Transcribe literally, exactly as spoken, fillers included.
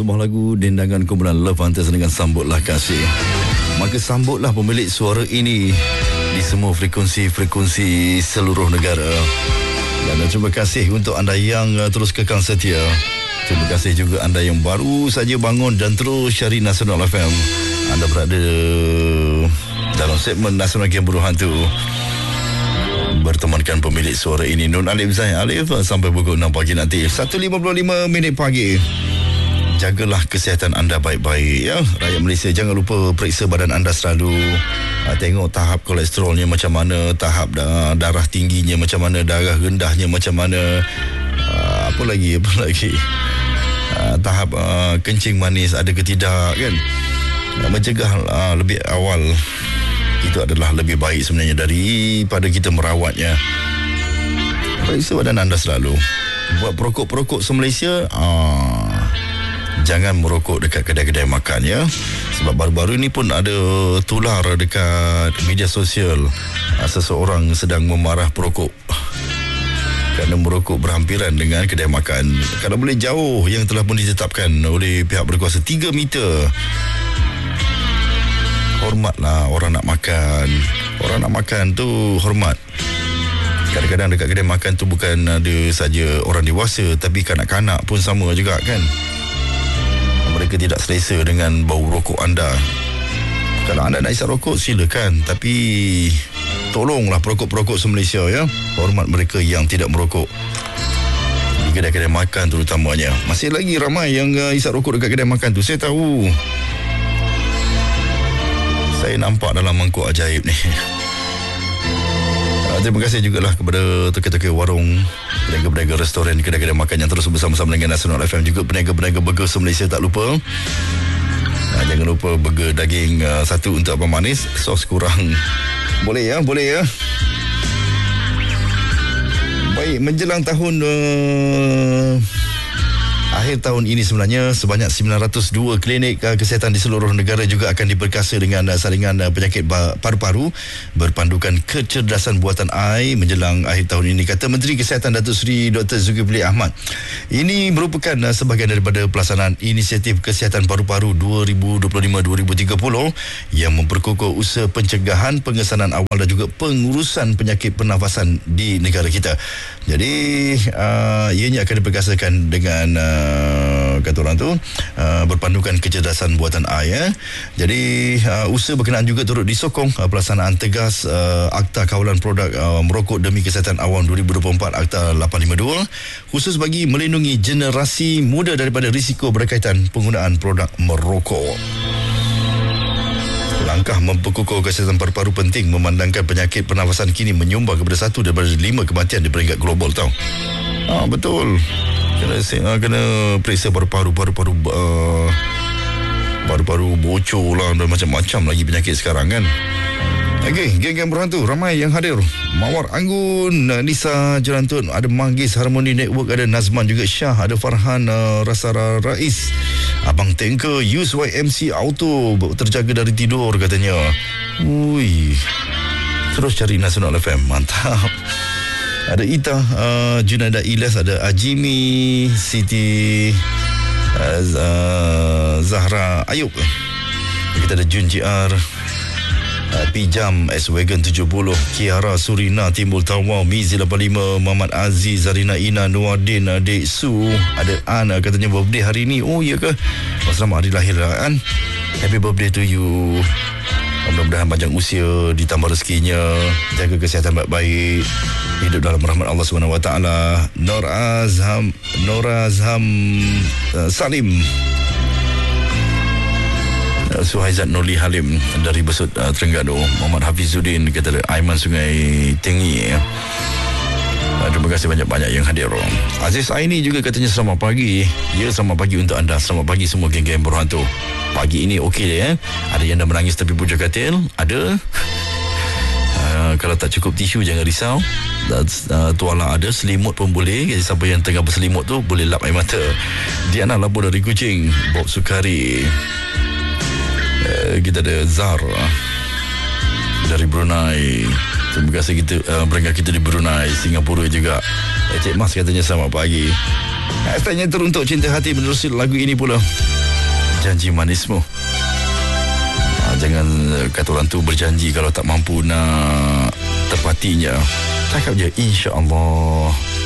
sebuah lagu dendangan kumpulan Love Hunters dengan Sambutlah Kasih. Maka sambutlah pemilik suara ini di semua frekuensi-frekuensi seluruh negara. Dan terima kasih untuk anda yang terus kekal setia. Terima kasih juga anda yang baru saja bangun dan terus cari Nasional F M. Anda berada dalam segmen Nasional Game Buruh Hantu, bertemankan pemilik suara ini Nun Alif Zain Alif sampai pukul enam pagi nanti. satu lima puluh lima minit pagi. Jagalah kesihatan anda baik-baik ya. Rakyat Malaysia, jangan lupa periksa badan anda selalu. Ha, tengok tahap kolesterolnya macam mana, tahap da- darah tingginya macam mana, darah rendahnya macam mana. Ha, apa lagi apa lagi? Ha, tahap uh, kencing manis ada ke tidak kan? Ha, mencegah uh, lebih awal itu adalah lebih baik sebenarnya daripada kita merawatnya. Periksa badan anda selalu. Buat perokok-perokok se-Malaysia, ah, jangan merokok dekat kedai-kedai makan ya. Sebab baru-baru ini pun ada tular dekat media sosial, ah, seseorang sedang memarah perokok kerana merokok berhampiran dengan kedai makan. Kalau boleh jauh, yang telah pun ditetapkan oleh pihak berkuasa tiga meter. Hormatlah orang nak makan. Orang nak makan tu hormat. Kadang-kadang dekat kedai makan tu bukan ada saja orang dewasa, tapi kanak-kanak pun sama juga kan. Mereka tidak selesa dengan bau rokok anda. Kalau anda nak isap rokok, silakan. Tapi tolonglah perokok-perokok se-Malaysia ya. Hormat mereka yang tidak merokok di kedai-kedai makan terutamanya. Masih lagi ramai yang uh, isap rokok dekat kedai makan tu. Saya tahu. Saya nampak dalam mangkuk ajaib ni. Uh, terima kasih jugalah kepada toke-toke warung, peniaga-peniaga restoran, kedai-kedai makan yang terus bersama-sama dengan Nasional F M. Juga peniaga-peniaga burger se-Malaysia, tak lupa. Uh, jangan lupa burger daging uh, satu untuk abang manis, sos kurang. Boleh ya, boleh ya. Baik, menjelang tahun uh, akhir tahun ini sebenarnya sebanyak sembilan ratus dua klinik uh, kesihatan di seluruh negara juga akan diperkasa dengan uh, saringan uh, penyakit ba- paru-paru berpandukan kecerdasan buatan A I menjelang akhir tahun ini, kata Menteri Kesihatan Datuk Seri Doktor Zulkifli Ahmad. Ini merupakan uh, sebahagian daripada pelaksanaan inisiatif kesihatan paru-paru dua ribu dua puluh lima dua ribu tiga puluh yang memperkukuh usaha pencegahan, pengesanan awal dan juga pengurusan penyakit pernafasan di negara kita. Jadi uh, ianya akan diperkasakan dengan uh, Uh, kata orang tu uh, berpandukan kecerdasan buatan A I ya. Jadi uh, usaha berkenaan juga turut disokong uh, pelaksanaan tegas uh, Akta Kawalan Produk uh, Merokok Demi Kesihatan Awam dua ribu dua puluh empat Akta lapan lima dua khusus bagi melindungi generasi muda daripada risiko berkaitan penggunaan produk merokok. Langkah memperkukuh kesihatan paru-paru penting memandangkan penyakit pernafasan kini menyumbang kepada satu daripada lima kematian di peringkat global tau. Ah, betul. Kena, kena periksa paru-paru, paru-paru uh, paru-paru bocor lah dan macam-macam lagi penyakit sekarang kan. Okey, geng-geng berhantu ramai yang hadir. Mawar Anggun, Nisa Jerantun, ada Manggis Harmony Network, ada Nazman juga Syah, ada Farhan uh, Rasara Rais, Abang Tanker, Use Y M C Auto terjaga dari tidur katanya. Ui, terus cari Nasional F M, mantap. Ada Ita, uh, Junada Ilyas, ada Ajimi, Siti uh, uh, Zahra Ayub. Kita ada Jun J R, uh, Pijam, S-Wagon tujuh puluh, Kiara Surina, Timbul Tawau, Mizi lapan puluh lima, Muhammad Aziz, Zarina Ina, Nuardin, Adik Su, ada Ana katanya birthday hari ni. Oh iya ke? Oh, selamat hari lahir kan? Happy birthday to you. Mudah-mudahan panjang usia, ditambah rezekinya, jaga kesihatan baik-baik, hidup dalam rahmat Allah subhanahu wa taala. Nur Azham, Nur Azham uh, Salim, uh, Suhaizat Nurli Halim dari Besut uh, Terengganu, Muhammad Hafizuddin, kata Aiman Sungai Tinggi. Uh, terima kasih banyak-banyak yang hadir. Aziz Aini juga katanya selamat pagi. Ya, selamat pagi untuk anda. Selamat pagi semua geng-geng berhantu. Pagi ini okey ya. Ada yang dah menangis tepi pucuk katil, ada. Uh, kalau tak cukup tisu jangan risau. Uh, tuala ada, selimut pun boleh. Jadi siapa yang tengah berselimut tu boleh lap air mata. Diana Labur dari Kuching, Bob Sukari. Uh, kita ada Zar dari Brunei. Terima kasih kita uh, berangkat kita di Brunei, Singapura juga. Encik Mas katanya selamat pagi. Hashtagnya teruntuk cinta hati menerusi lagu ini pula. Janji manismu. Ha, jangan kata orang tu berjanji kalau tak mampu nak tepatinya. Cakap je insya-Allah.